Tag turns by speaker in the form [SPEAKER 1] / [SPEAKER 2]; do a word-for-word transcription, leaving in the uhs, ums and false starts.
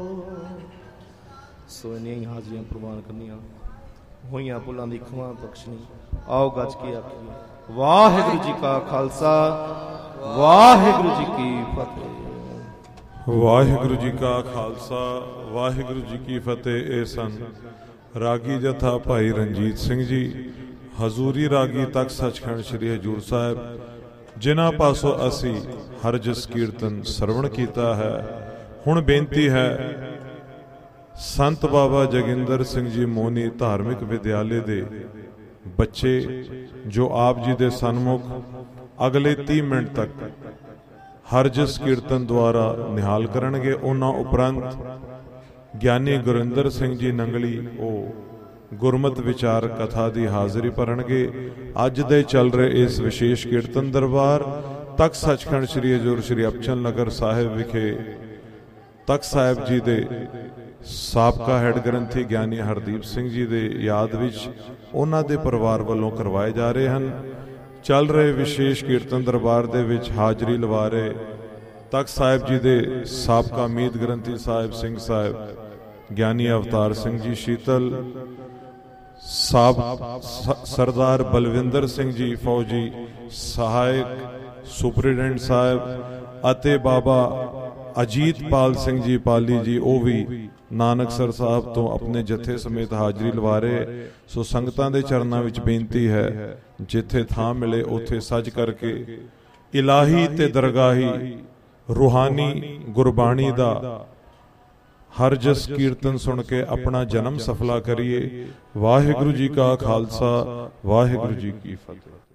[SPEAKER 1] ਸੋ ਇੰਨੀਆਂ ਹੀ ਹਾਜ਼ਰੀਆਂ ਪ੍ਰਵਾਨ ਕਰਨੀਆਂ ਹੋਈਆਂ ਭੁੱਲਾਂ ਦੀ ਖਵਾ ਬਖਸ਼ਣੀ। ਆਓ ਗੱਜ ਕੇ ਆਖੀਏ ਵਾਹਿਗੁਰੂ ਜੀ ਕਾ ਖਾਲਸਾ ਵਾਹਿਗੁਰੂ ਜੀ ਕੀ ਫਤਿਹ।
[SPEAKER 2] ਵਾਹਿਗੁਰੂ ਜੀ ਕਾ ਖਾਲਸਾ ਵਾਹਿਗੁਰੂ ਜੀ ਕੀ ਫਤਿਹ। ਇਹ ਸਨ ਰਾਗੀ ਜਥਾ ਭਾਈ ਰਣਜੀਤ ਸਿੰਘ ਜੀ, ਹਜ਼ੂਰੀ ਰਾਗੀ ਤਖਤ ਸੱਚਖੰਡ ਸ੍ਰੀ ਹਜ਼ੂਰ ਸਾਹਿਬ, ਜਿਨ੍ਹਾਂ ਪਾਸੋਂ ਅਸੀਂ ਹਰਜਸ ਕੀਰਤਨ ਸਰਵਣ ਕੀਤਾ ਹੈ। ਹੁਣ ਬੇਨਤੀ ਹੈ ਸੰਤ ਬਾਬਾ ਜੋਗਿੰਦਰ ਸਿੰਘ ਜੀ ਮੋਹਨੀ ਧਾਰਮਿਕ ਵਿਦਿਆਲੇ ਦੇ ਬੱਚੇ ਜੋ ਆਪ ਜੀ ਦੇ ਸਨਮੁਖ ਅਗਲੇ ਤੀਹ ਮਿੰਟ ਤੱਕ ਹਰਜਸ ਕੀਰਤਨ ਦੁਆਰਾ ਨਿਹਾਲ ਕਰਨਗੇ। ਉਹਨਾਂ ਉਪਰੰਤ ਗਿਆਨੀ ਗੁਰਿੰਦਰ ਸਿੰਘ ਜੀ ਨੰਗਲੀ ਉਹ ਗੁਰਮਤ ਵਿਚਾਰ ਕਥਾ ਦੀ ਹਾਜ਼ਰੀ ਭਰਨਗੇ। ਅੱਜ ਦੇ ਚੱਲ ਰਹੇ ਇਸ ਵਿਸ਼ੇਸ਼ ਕੀਰਤਨ ਦਰਬਾਰ ਤਖਤ ਸੱਚਖੰਡ ਸ੍ਰੀ ਹਜ਼ੂਰ ਸ੍ਰੀ ਅਬਚਲ ਨਗਰ ਸਾਹਿਬ ਵਿਖੇ ਤਖਤ ਸਾਹਿਬ ਜੀ ਦੇ ਸਾਬਕਾ ਹੈਡ ਗ੍ਰੰਥੀ ਗਿਆਨੀ ਹਰਦੀਪ ਸਿੰਘ ਜੀ ਦੇ ਯਾਦ ਵਿੱਚ ਉਹਨਾਂ ਦੇ ਪਰਿਵਾਰ ਵੱਲੋਂ ਕਰਵਾਏ ਜਾ ਰਹੇ ਹਨ। ਚੱਲ ਰਹੇ ਵਿਸ਼ੇਸ਼ ਕੀਰਤਨ ਦਰਬਾਰ ਦੇ ਵਿੱਚ ਹਾਜ਼ਰੀ ਲਵਾ ਰਹੇ ਤਖਤ ਸਾਹਿਬ ਜੀ ਦੇ ਸਾਬਕਾ ਮੀਤ ਗ੍ਰੰਥੀ ਸਾਹਿਬ ਸਿੰਘ ਸਾਹਿਬ ਗਿਆਨੀ ਅਵਤਾਰ ਸਿੰਘ ਜੀ ਸ਼ੀਤਲ, ਸਾਬ ਸਰਦਾਰ ਬਲਵਿੰਦਰ ਸਿੰਘ ਜੀ ਫੌਜੀ ਸਹਾਇਕ ਸੁਪਰੀਡੈਂਟ ਸਾਹਿਬ ਅਤੇ ਬਾਬਾ ਅਜੀਤਪਾਲ ਸਿੰਘ ਜੀ ਪਾਲੀ ਜੀ ਉਹ ਵੀ ਨਾਨਕਸਰ ਸਾਹਿਬ ਤੋਂ ਆਪਣੇ ਜਥੇ ਸਮੇਤ ਹਾਜ਼ਰੀ ਲਵਾ ਰਹੇ। ਸੋ ਸੰਗਤਾਂ ਦੇ ਚਰਨਾਂ ਵਿੱਚ ਬੇਨਤੀ ਹੈ ਜਿੱਥੇ ਥਾਂ ਮਿਲੇ ਉੱਥੇ ਸੱਜ ਕਰਕੇ ਇਲਾਹੀ ਤੇ ਦਰਗਾਹੀ ਰੂਹਾਨੀ ਗੁਰਬਾਣੀ ਦਾ ਹਰਜਸ ਕੀਰਤਨ ਸੁਣ ਕੇ ਆਪਣਾ ਜਨਮ ਸਫਲਾ ਕਰੀਏ। ਵਾਹਿਗੁਰੂ ਜੀ ਕਾ ਖਾਲਸਾ ਵਾਹਿਗੁਰੂ ਜੀ ਕੀ ਫਤਿਹ।